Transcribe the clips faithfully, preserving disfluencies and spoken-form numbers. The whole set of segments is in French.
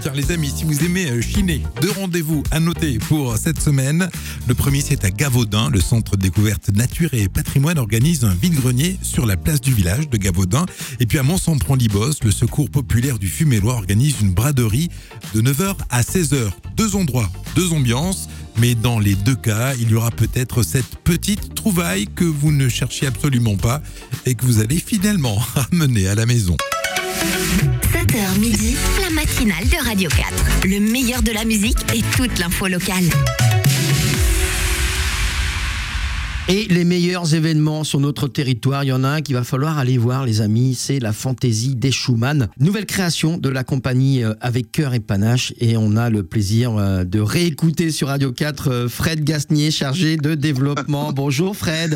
Tiens les amis, si vous aimez chiner, deux rendez-vous à noter pour cette semaine. Le premier, c'est à Gavaudan. Le centre de découverte nature et patrimoine organise un vide-grenier sur la place du village de Gavaudan. Et puis à Mont-Sampron-Libos, le secours populaire du Fumélois organise une braderie de neuf heures à seize heures. Deux endroits, deux ambiances. Mais dans les deux cas, il y aura peut-être cette petite trouvaille que vous ne cherchiez absolument pas et que vous allez finalement ramener à la maison. sept heures midi, la matinale de Radio quatre. Le meilleur de la musique et toute l'info locale. Et les meilleurs événements sur notre territoire, il y en a un qu'il va falloir aller voir, les amis, c'est la Fantaisie des Schumann. Nouvelle création de la compagnie Avec Cœur et Panache. Et on a le plaisir de réécouter sur Radio quatre Fred Gasnier, chargé de développement. Bonjour Fred.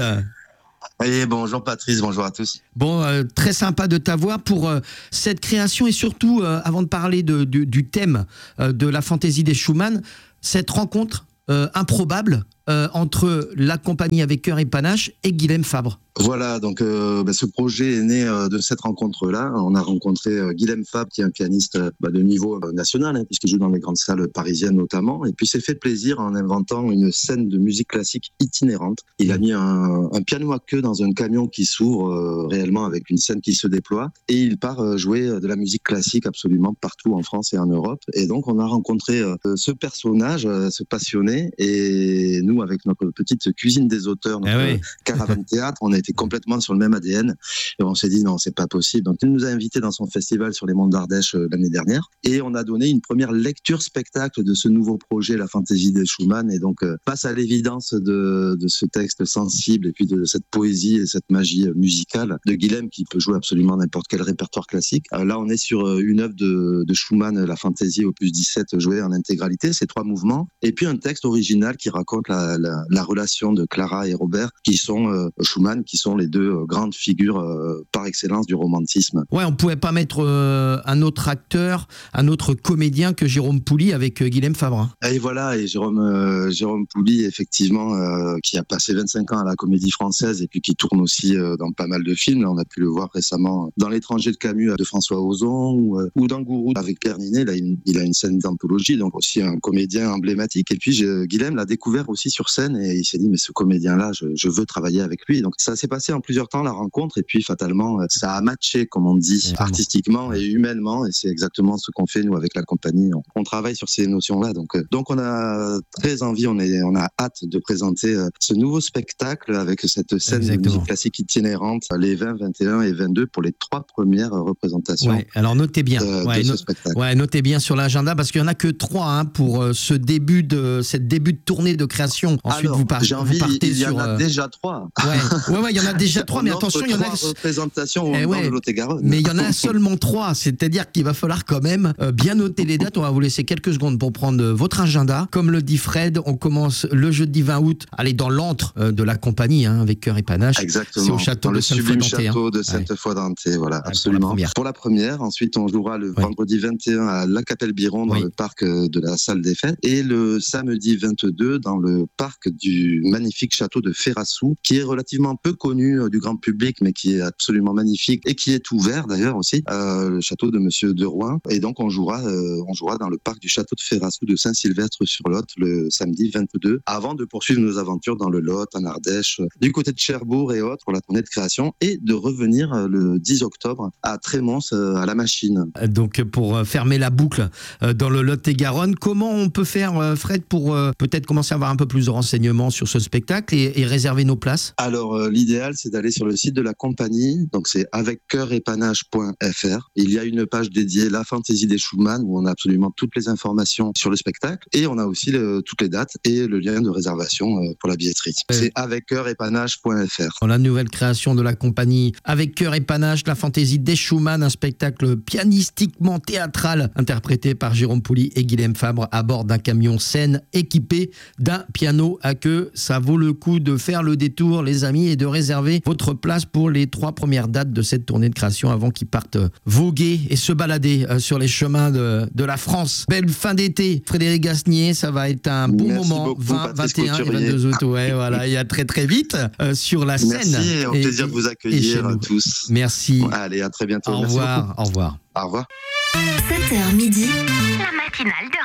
Et bonjour Patrice, bonjour à tous. Bon, euh, très sympa de t'avoir pour euh, cette création et surtout, euh, avant de parler de, de, du thème euh, de la Fantaisie des Schumann, cette rencontre euh, improbable euh, entre la compagnie Avec Cœur et Panache et Guilhem Fabre. Voilà, donc euh, bah, ce projet est né euh, de cette rencontre-là. On a rencontré euh, Guilhem Fabre, qui est un pianiste euh, bah, de niveau euh, national, hein, puisqu'il joue dans les grandes salles parisiennes notamment. Et puis, il s'est fait plaisir en inventant une scène de musique classique itinérante. Il a mis un, un piano à queue dans un camion qui s'ouvre euh, réellement avec une scène qui se déploie. Et il part euh, jouer de la musique classique absolument partout en France et en Europe. Et donc, on a rencontré euh, ce personnage, euh, ce passionné. Et nous, avec notre petite cuisine des auteurs, notre ah oui. caravane théâtre, on a été complètement sur le même A D N et on s'est dit non, c'est pas possible. Donc il nous a invités dans son festival sur les monts d'Ardèche euh, l'année dernière et on a donné une première lecture spectacle de ce nouveau projet, la Fantaisie des Schumann. Et donc euh, face à l'évidence de, de ce texte sensible et puis de cette poésie et cette magie musicale de Guilhem, qui peut jouer absolument n'importe quel répertoire classique, euh, là on est sur euh, une œuvre de, de Schumann, la Fantaisie opus dix-sept, jouée en intégralité, ces trois mouvements, et puis un texte original qui raconte la, la, la relation de Clara et Robert, qui sont euh, Schumann, qui sont les deux grandes figures euh, par excellence du romantisme. Ouais, on pouvait pas mettre euh, un autre acteur, un autre comédien que Jérôme Pouli avec euh, Guilhem Fabre. Et voilà, et Jérôme, euh, Jérôme Pouli, effectivement, euh, qui a passé vingt-cinq ans à la Comédie Française et puis qui tourne aussi euh, dans pas mal de films. Là, on a pu le voir récemment dans L'étranger de Camus de François Ozon ou, euh, ou dans Gourou avec Pierre Ninet. Là, il, il a une scène d'anthologie, donc aussi un comédien emblématique. Et puis je, Guilhem l'a découvert aussi sur scène et il s'est dit mais ce comédien-là, je, je veux travailler avec lui. Donc ça s'est passé en plusieurs temps la rencontre et puis fatalement ça a matché, comme on dit, et artistiquement et humainement, et c'est exactement ce qu'on fait nous avec la compagnie. On, on travaille sur ces notions-là, donc donc on a très envie, on est on a hâte de présenter ce nouveau spectacle avec cette scène exactement. de musique classique itinérante les vingt, vingt et un et vingt-deux pour les trois premières représentations. Ouais, alors notez bien, de, ouais, de ce no- spectacle. Ouais, notez bien sur l'agenda parce qu'il y en a que trois hein, pour euh, ce début de cette début de tournée de création. Ensuite alors, vous, par- j'ai envie, vous partez il y sur en a euh... déjà trois. Ouais, ouais, ouais, il y en a déjà trois, mais attention, il y en a représentations eh dans ouais, le Lot-et-Garonne. Mais il y en a seulement trois, c'est-à-dire qu'il va falloir quand même euh, bien noter les dates. On va vous laisser quelques secondes pour prendre euh, votre agenda. Comme le dit Fred, on commence le jeudi vingt août, aller dans l'antre euh, de la compagnie hein, Avec Cœur et Panache. Exactement. C'est au château dans de le sublime Sainte-Foy-d'Anté, château hein. de Sainte-Foy-d'Anté, voilà, ouais, absolument. Pour la, pour la première, ensuite on jouera le ouais. vendredi vingt et un à la Capelle-Biron dans oui. le parc de la Salle des Fêtes et le samedi vingt-deux dans le parc du magnifique château de Ferrassou, qui est relativement peu connu euh, du grand public, mais qui est absolument magnifique et qui est ouvert d'ailleurs aussi, euh, le château de Monsieur de Rouen. Et donc on jouera, euh, on jouera dans le parc du château de Ferrassou de Saint-Sylvestre-sur-Lot le samedi vingt-deux, avant de poursuivre nos aventures dans le Lot, en Ardèche, du côté de Cherbourg et autres pour la tournée de création, et de revenir euh, le dix octobre à Trémons euh, à la Machine. Donc pour euh, fermer la boucle euh, dans le Lot-et-Garonne, comment on peut faire, euh, Fred, pour euh, peut-être commencer à avoir un peu plus de renseignements sur ce spectacle et, et réserver nos places? Alors euh, l'idéal, c'est d'aller sur le site de la compagnie, donc c'est avec cœur et panache point f r. Il y a une page dédiée La Fantaisie des Schumann où on a absolument toutes les informations sur le spectacle et on a aussi le, toutes les dates et le lien de réservation euh, pour la billetterie. Ouais. C'est avec cœur et panache point f r. La nouvelle création de la compagnie Avec Cœur et Panache, La Fantaisie des Schumann, un spectacle pianistiquement théâtral interprété par Jérôme Pouli et Guilhem Fabre à bord d'un camion scène équipé d'un piano à queue. Ça vaut le coup de faire le détour, les amis, et de réserver votre place pour les trois premières dates de cette tournée de création avant qu'ils partent voguer et se balader sur les chemins de, de la France. Belle fin d'été, Frédéric Gasnier, ça va être un bon Merci moment. Beaucoup, vingt, vingt et un et vingt-deux août, ouais, voilà, il y a très très vite euh, sur la scène. Merci, et au et, plaisir de vous accueillir à tous. Merci. Allez, à très bientôt. Au Merci revoir. beaucoup. Au revoir. Au revoir. sept heures midi, la matinale de